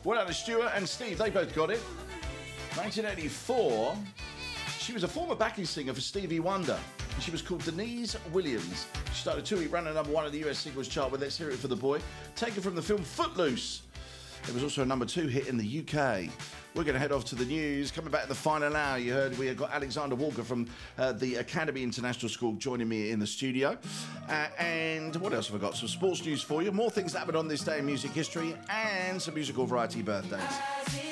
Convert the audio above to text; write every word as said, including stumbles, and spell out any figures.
Well done to Stuart and Steve. They both got it. nineteen eighty-four. She was a former backing singer for Stevie Wonder. She was called Denise Williams. She started two-week run at number one on the U S singles chart with Let's Hear It for the Boy, taken from the film Footloose. It was also a number two hit in the U K. We're going to head off to the news. Coming back at the final hour, you heard we have got Alexander Walker from uh, the Academy International School joining me in the studio. Uh, and what else have I got? Some sports news for you. More things that happened on this day in music history and some musical variety birthdays.